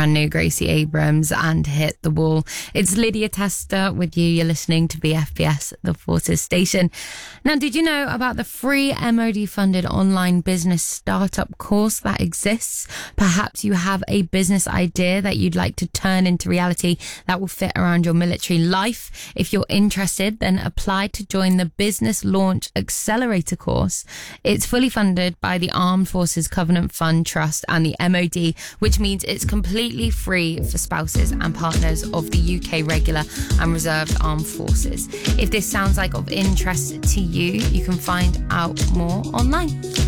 brand new Gracie Abrams and Hit the Wall. It's Lydia Tester with you. You're listening to BFBS, the Forces station. Now, did you know about the free MOD-funded online business startup course that exists? Perhaps you have a business idea that you'd like to turn into reality that will fit around your military life. If you're interested, then apply to join the Business Launch Accelerator course. It's fully funded by the Armed Forces Covenant Fund Trust and the MOD, which means it's completely free for spouses and partners of the UK regular and reserved armed forces. If this sounds like of interest to you, you can find out more online.